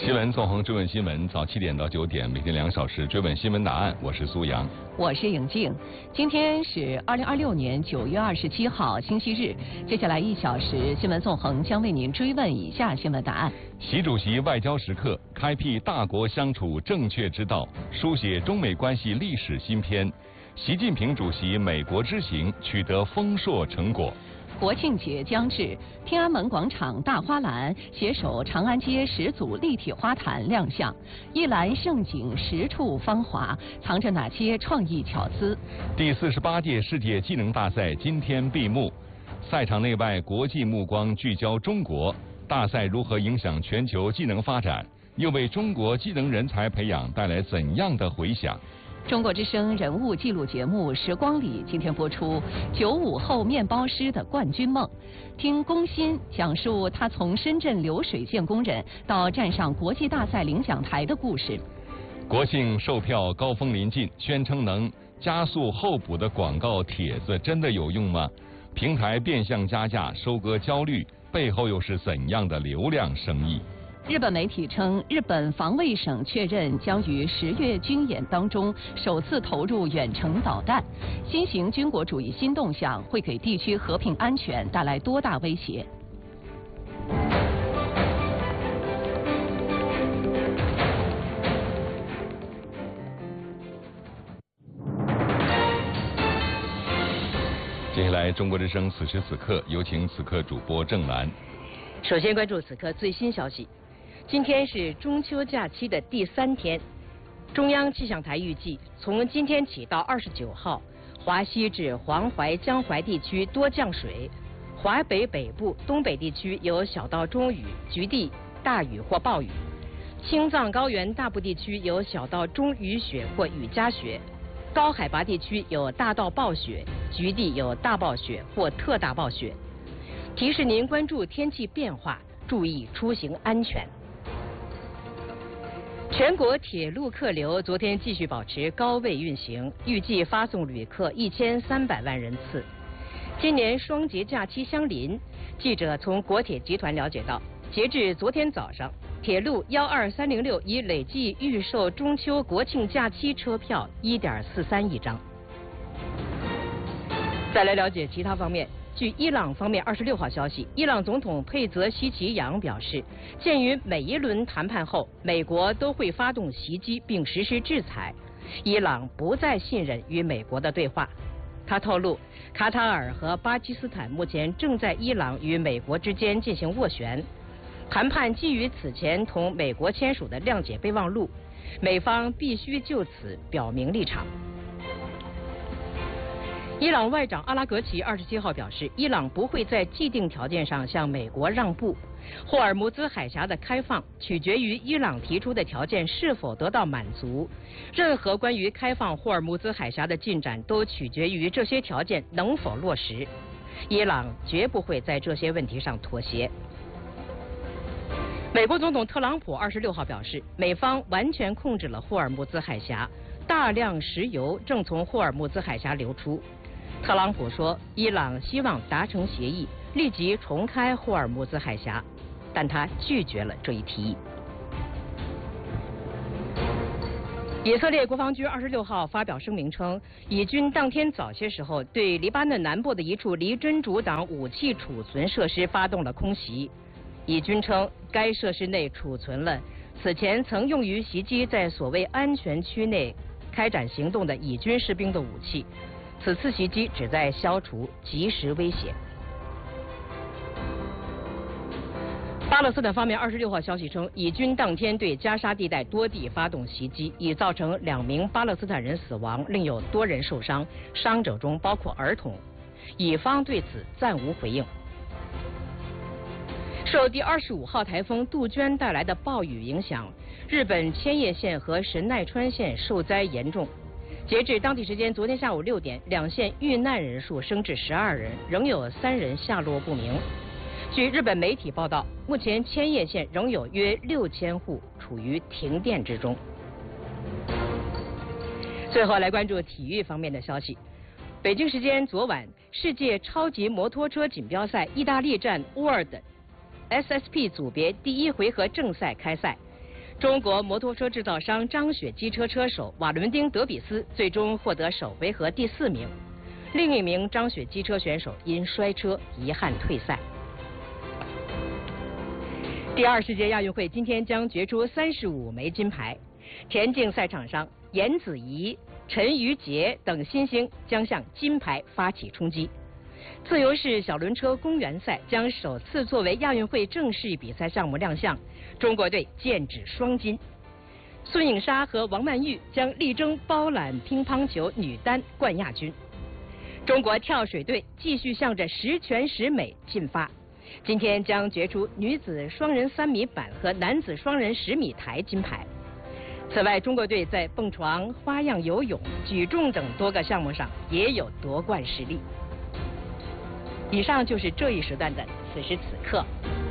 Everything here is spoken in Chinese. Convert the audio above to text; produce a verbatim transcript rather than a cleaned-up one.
新闻纵横追问新闻，早七点到九点，每天两小时追问新闻答案。我是苏阳， 我是颖静。今天是二零二六年九月二十七号，星期日。接下来一小时，新闻纵横将为您追问以下新闻答案： 习主席外交时刻，开辟大国相处正确之道，书写中美关系历史新篇。习近平主席美国之行取得丰硕成果。 国庆节将至，天安门广场大花篮携手长安街十组立体花坛亮相，一篮盛景，十处芳华，藏着哪些创意巧思？ 第四十八届世界技能大赛今天闭幕，赛场内外国际目光聚焦中国，大赛如何影响全球技能发展，又为中国技能人才培养带来怎样的回响？ 中国之声人物纪录节目《时光里》今天播出九五后面包师的冠军梦，听龚鑫讲述他从深圳流水线工人到站上国际大赛领奖台的故事。 国庆售票高峰临近，宣称能加速候补的广告帖子真的有用吗？平台变相加价收割焦虑，背后又是怎样的流量生意？ 日本媒体称，日本防卫省确认将于十月军演当中首次投入远程导弹。新型军国主义新动向会给地区和平安全带来多大威胁？ 接下来，中国之声此时此刻，有请此刻主播郑兰。 首先关注此刻最新消息。今天是中秋假期的第三天，中央气象台预计，从今天起到二十九号，华西至黄淮、江淮地区多降水，华北北部、东北地区有小到中雨，局地大雨或暴雨；青藏高原大部地区有小到中雨雪或雨夹雪，高海拔地区有大到暴雪，局地有大暴雪或特大暴雪。提示您关注天气变化，注意出行安全。全国铁路客流昨天继续保持高位运行，预计发送旅客一千三百万人次。今年双节假期相邻，记者从国铁集团了解到，截至昨天早上，铁路幺二三零六已累计预售中秋国庆假期车票一点四三亿张。再来了解其他方面。据伊朗方面二十六号消息，伊朗总统佩泽希奇扬表示，鉴于每一轮谈判后美国都会发动袭击并实施制裁，伊朗不再信任与美国的对话。他透露，卡塔尔和巴基斯坦目前正在伊朗与美国之间进行斡旋，谈判基于此前同美国签署的谅解备忘录，美方必须就此表明立场。伊朗外长阿拉格齐二十七号表示，伊朗不会在既定条件上向美国让步。霍尔木兹海峡的开放取决于伊朗提出的条件是否得到满足。任何关于开放霍尔木兹海峡的进展都取决于这些条件能否落实。伊朗绝不会在这些问题上妥协。美国总统特朗普二十六号表示，美方完全控制了霍尔木兹海峡，大量石油正从霍尔木兹海峡流出。特朗普说，伊朗希望达成协议，立即重开霍尔木兹海峡，但他拒绝了这一提议。以色列国防军二十六号发表声明称，以军当天早些时候对黎巴嫩南部的一处离真主党武器储存设施发动了空袭。以军称，该设施内储存了此前曾用于袭击在所谓安全区内开展行动的以军士兵的武器。此次袭击旨在消除即时威胁。巴勒斯坦方面二十六号消息称，以军当天对加沙地带多地发动袭击，已造成两名巴勒斯坦人死亡，另有多人受伤，伤者中包括儿童。以方对此暂无回应。受第二十五号台风杜鹃带来的暴雨影响，日本千叶县和神奈川县受灾严重。截至当地时间昨天下午六点，两县遇难人数升至十二人，仍有三人下落不明。据日本媒体报道，目前千叶县仍有约六千户处于停电之中。最后来关注体育方面的消息。北京时间昨晚，世界超级摩托车锦标赛意大利站 World S S P 组别第一回合正赛开赛， 中国摩托车制造商张雪机车车手瓦伦丁·德比斯最终获得首回合第四名，另一名张雪机车选手因摔车遗憾退赛。第二十届亚运会今天将决出三十五枚金牌，田径赛场上，严子怡、陈瑜杰等新星将向金牌发起冲击。自由式小轮车公园赛将首次作为亚运会正式比赛项目亮相，中国队剑指双金。孙颖莎和王曼玉将力争包揽乒乓球女单冠亚军。中国跳水队继续向着十全十美进发，今天将决出女子双人三米板和男子双人十米台金牌。此外，中国队在蹦床、花样游泳、举重等多个项目上也有夺冠实力。以上就是这一时段的此时此刻。